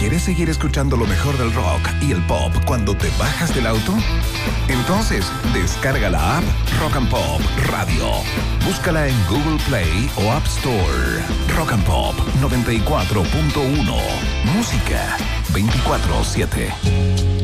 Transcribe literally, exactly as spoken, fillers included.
¿Quieres seguir escuchando lo mejor del rock y el pop cuando te bajas del auto? Entonces, descarga la app Rock and Pop Radio. Búscala en Google Play o App Store. Rock and Pop noventa y cuatro punto uno. Música veinticuatro siete.